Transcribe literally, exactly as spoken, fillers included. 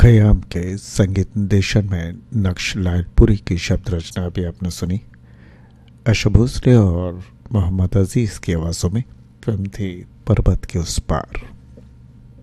खयाम के संगीत निर्देशन में नक्श लालपुरी की शब्द रचना भी आपने सुनी। अशु भोसले और मोहम्मद अजीज़ की आवाज़ों में। फिल्म थी पर्वत के उस पार।